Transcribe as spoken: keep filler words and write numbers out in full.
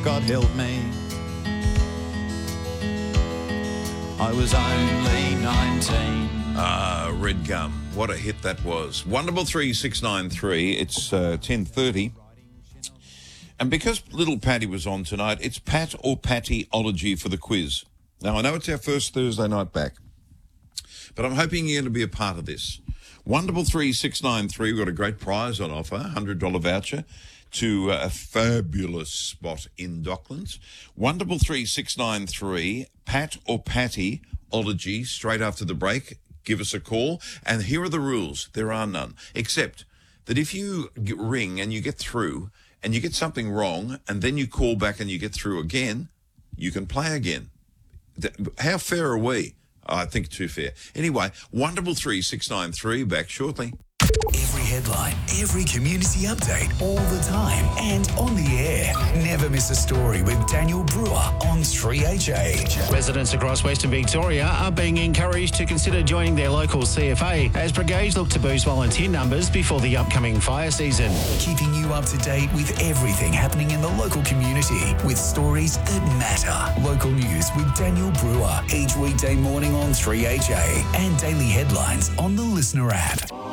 God help me. I was only nineteen. Ah, Red Gum. What a hit that was. one double three six nine three. It's uh, ten thirty. And because little Patty was on tonight, it's Pat or Patty-ology for the quiz. Now, I know it's our first Thursday night back, but I'm hoping you're going to be a part of this. one double three six nine three. We've got a great prize on offer, one hundred dollars voucher to a fabulous spot in Docklands. one double three six nine three, Pat or Patty-ology, straight after the break. Give us a call. And here are the rules. There are none. Except that if you get, ring and you get through and you get something wrong and then you call back and you get through again, you can play again. How fair are we? I think too fair. Anyway, one double three six nine three, back shortly. Every headline, every community update, all the time, and on the air. Never miss a story with Daniel Brewer on three H A. Residents across Western Victoria are being encouraged to consider joining their local C F A as brigades look to boost volunteer numbers before the upcoming fire season. Keeping you up to date with everything happening in the local community with stories that matter. Local news with Daniel Brewer each weekday morning on three H A and daily headlines on the Listener app.